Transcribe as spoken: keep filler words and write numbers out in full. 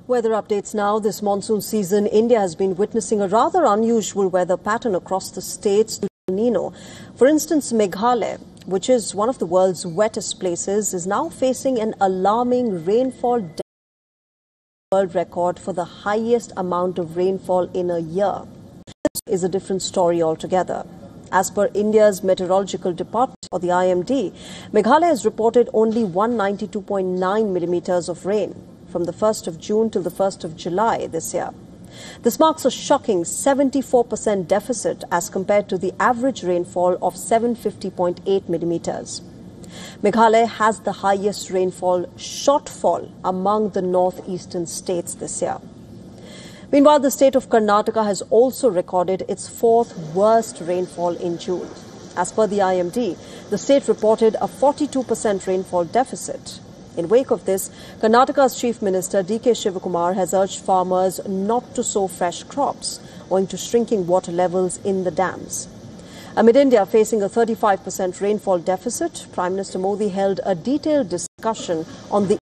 Weather updates now. This monsoon season, India has been witnessing a rather unusual weather pattern across the states due to El Nino. For instance, Meghalaya, which is one of the world's wettest places, is now facing an alarming rainfall world record for the highest amount of rainfall in a year. This is a different story altogether. As per India's Meteorological Department, or the I M D, Meghalaya has reported only one hundred ninety-two point nine millimeters of rain from the first of June till the first of July this year. This marks a shocking seventy-four percent deficit as compared to the average rainfall of seven hundred fifty point eight millimeters. Meghalaya has the highest rainfall shortfall among the northeastern states this year. Meanwhile, the state of Karnataka has also recorded its fourth worst rainfall in June. As per the I M D, the state reported a forty-two percent rainfall deficit. In wake of this, Karnataka's Chief Minister D K Shivakumar has urged farmers not to sow fresh crops owing to shrinking water levels in the dams. Amid India facing a thirty-five percent rainfall deficit, Prime Minister Modi held a detailed discussion on the